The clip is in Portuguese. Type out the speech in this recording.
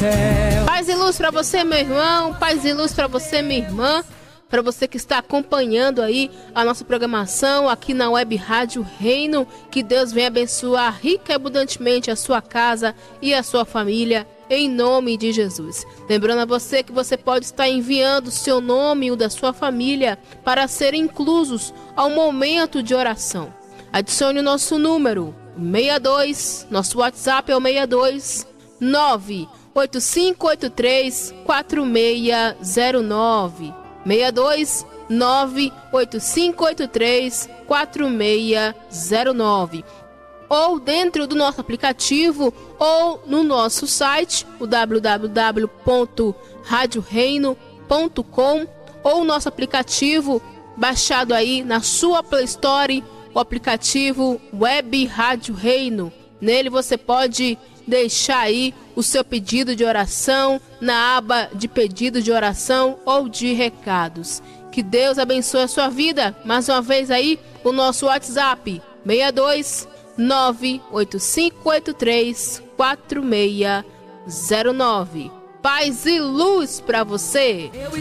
céu. Paz e luz para você, meu irmão. Paz e luz para você, minha irmã. Para você que está acompanhando aí a nossa programação aqui na Web Rádio Reino. Que Deus venha abençoar rica e abundantemente a sua casa e a sua família, em nome de Jesus. Lembrando a você que você pode estar enviando o seu nome e o da sua família para serem inclusos ao momento de oração. Adicione o nosso número 62, nosso WhatsApp é o 62 98583 4609. 62 98583 4609, ou dentro do nosso aplicativo ou no nosso site, o www.radioreino.com, ou o nosso aplicativo baixado aí na sua Play Store, o aplicativo Web Rádio Reino. Nele você pode deixar aí o seu pedido de oração na aba de pedido de oração ou de recados. Que Deus abençoe a sua vida. Mais uma vez aí o nosso WhatsApp 62 98583 4609. Paz e luz para você. Eu